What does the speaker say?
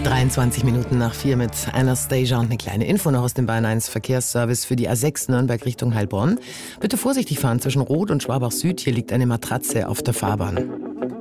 23 Minuten nach 4 mit Anastasia und eine kleine Info noch aus dem Bayern 1 Verkehrsservice für die A6 Nürnberg Richtung Heilbronn. Bitte vorsichtig fahren zwischen Roth und Schwabach Süd. Hier liegt eine Matratze auf der Fahrbahn.